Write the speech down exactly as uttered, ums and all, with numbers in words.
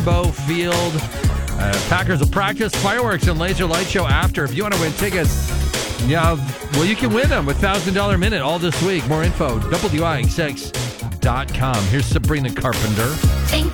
Lambeau Field. Uh, Packers will practice fireworks and laser light show after. If you want to win tickets, yeah, well, you can win them with one thousand dollars Minute all this week. More info, W I X X dot com. Here's Sabrina Carpenter.